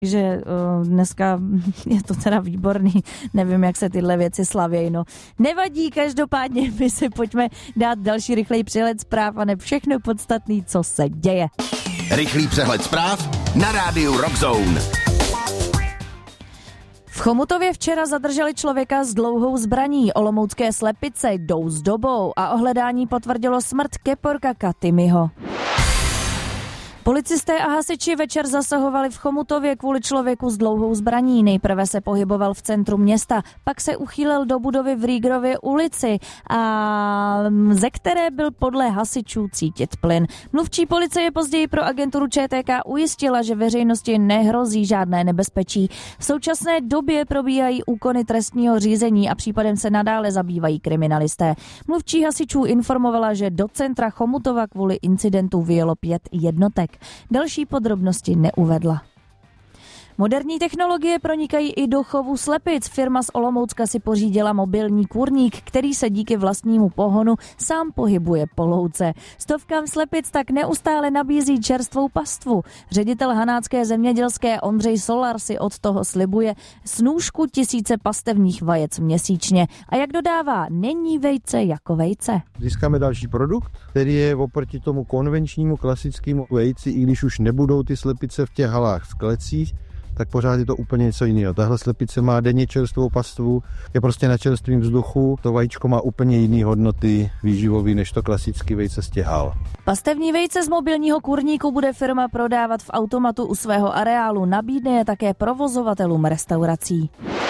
že dneska je to teda výborný, nevím, jak se tyhle věci slavějí, no. Nevadí, každopádně my si pojďme dát další rychlej přehled zpráv a ne všechno podstatný, co se děje. Rychlý přehled zpráv na rádiu Rock Zone. V Chomutově včera zadrželi člověka s dlouhou zbraní. Olomoucké Slepice jdou s dobou a ohledání potvrdilo smrt keporka Katimiho. Policisté a hasiči večer zasahovali v Chomutově kvůli člověku s dlouhou zbraní. Nejprve se pohyboval v centru města, pak se uchýlil do budovy v Rýgrově ulici, a ze které byl podle hasičů cítit plyn. Mluvčí policie později pro agenturu ČTK ujistila, že veřejnosti nehrozí žádné nebezpečí. V současné době probíhají úkony trestního řízení a případem se nadále zabývají kriminalisté. Mluvčí hasičů informovala, že do centra Chomutova kvůli incidentu vyjelo 5 jednotek. Další podrobnosti neuvedla. Moderní technologie pronikají i do chovu slepic. Firma z Olomoucka si pořídila mobilní kurník, který se díky vlastnímu pohonu sám pohybuje po louce. Stovkám slepic tak neustále nabízí čerstvou pastvu. Ředitel hanácké zemědělské Ondřej Solar si od toho slibuje snůšku 1000 pastevních vajec měsíčně. A jak dodává, není vejce jako vejce. Získáme další produkt, který je oproti tomu konvenčnímu klasickému vejci, i když už nebudou ty slepice v těch halách v klecích, tak pořád je to úplně něco jiného. Tahle slepice má denně čerstvou pastvu, je prostě na čerstvém vzduchu, to vajíčko má úplně jiné hodnoty výživové než to klasický vejce z těch hal. Pastevní vejce z mobilního kurníku bude firma prodávat v automatu u svého areálu, nabídne je také provozovatelům restaurací.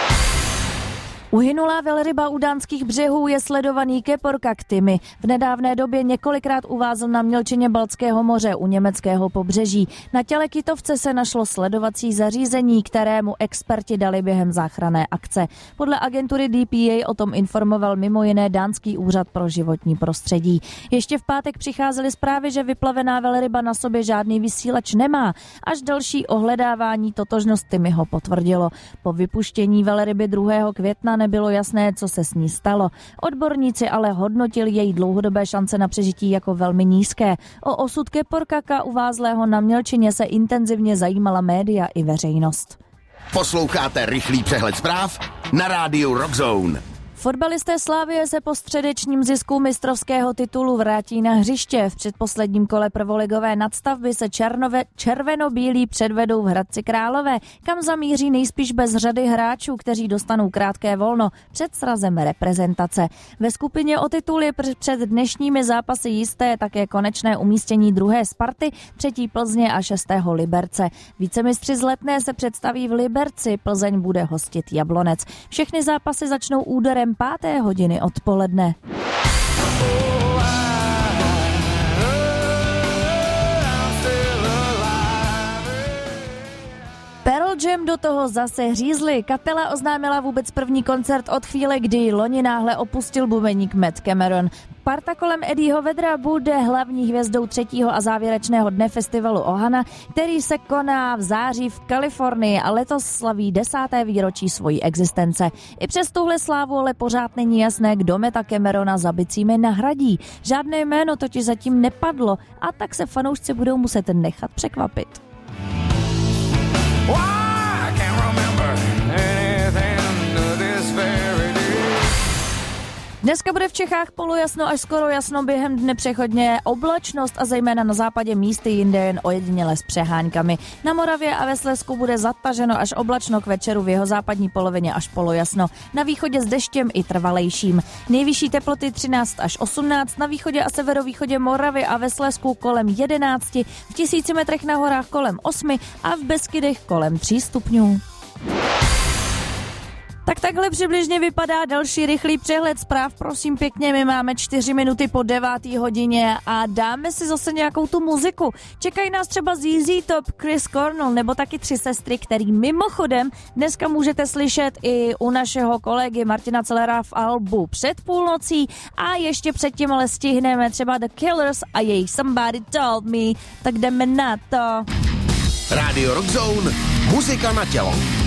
Uhynulá velryba u dánských břehů je sledovaný keporka Ktimi. V nedávné době několikrát uvázl na mělčině Baltského moře u německého pobřeží. Na těle kytovce se našlo sledovací zařízení, kterému experti dali během záchranné akce. Podle agentury DPA o tom informoval mimo jiné dánský úřad pro životní prostředí. Ještě v pátek přicházely zprávy, že vyplavená velryba na sobě žádný vysílač nemá. Až další ohledávání totožnost Timiho potvrdilo. Po vypuštění velryby 2. května nebylo jasné, co se s ní stalo. Odborníci ale hodnotili její dlouhodobé šance na přežití jako velmi nízké. O osud keporkaka uvázlého na mělčině se intenzivně zajímala média i veřejnost. Posloucháte rychlý přehled zpráv na rádiu Rock Zone. Fotbalisté Slavie se po středečním zisku mistrovského titulu vrátí na hřiště. V předposledním kole prvoligové nadstavby se červeno-bílí předvedou v Hradci Králové, kam zamíří nejspíš bez řady hráčů, kteří dostanou krátké volno před srazem reprezentace. Ve skupině o titul je před dnešními zápasy jisté také konečné umístění 2. Sparty, 3. Plzně a 6. Liberce. Vícemistři z Letné se představí v Liberci, Plzeň bude hostit Jablonec. Všechny zápasy začnou úderem 5. hodiny odpoledne. Pearl Jam do toho zase hřízli. Kapela oznámila vůbec první koncert od chvíle, kdy loni náhle opustil bubeník Matt Cameron. Parta kolem Eddieho Vedra bude hlavní hvězdou 3. a závěrečného dne festivalu Ohana, který se koná v září v Kalifornii a letos slaví 10. výročí svojí existence. I přes tuhle slávu ale pořád není jasné, kdo Matta Camerona za bicími nahradí. Žádné jméno totiž zatím nepadlo a tak se fanoušci budou muset nechat překvapit. Dneska bude v Čechách polojasno až skoro jasno, během dne přechodně oblačnost a zejména na západě místy jinde jen ojediněle s přeháňkami. Na Moravě a ve Slezsku bude zataženo až oblačno, k večeru v jeho západní polovině až polojasno. Na východě s deštěm i trvalejším. Nejvyšší teploty 13 až 18, na východě a severovýchodě Moravy a ve Slezsku kolem 11, v 1000 metrech na horách kolem 8 a v Beskydech kolem 3 stupňů. Tak takhle přibližně vypadá další rychlý přehled zpráv. Prosím pěkně, my máme 4 minuty po 9. hodině a dáme si zase nějakou tu muziku. Čekají nás třeba ZZ Top, Chris Cornell nebo taky 3 sestry, který mimochodem dneska můžete slyšet i u našeho kolegy Martina Celera v albu Před půlnocí a ještě předtím ale stihneme třeba The Killers a jejich Somebody Told Me, tak jdeme na to. Radio Rock Zone, muzika na tělo.